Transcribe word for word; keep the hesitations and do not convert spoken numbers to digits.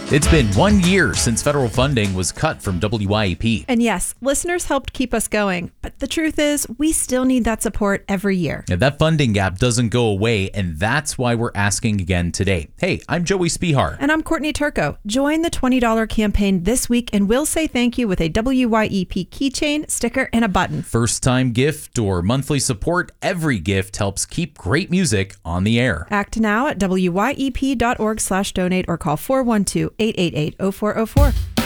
It's been one year since federal funding was cut from W Y E P. And yes, listeners helped keep us going, but the truth is, we still need that support every year. And that funding gap doesn't go away, and that's why we're asking again today. Hey, I'm Joey Spihar. And I'm Courtney Turco. Join the twenty dollars campaign this week, and we'll say thank you with a W Y E P keychain, sticker, and a button. First-time gift or monthly support, every gift helps keep great music on the air. Act now at W Y E P dot org slash donate or call four one two, eight eight eight, zero four zero four.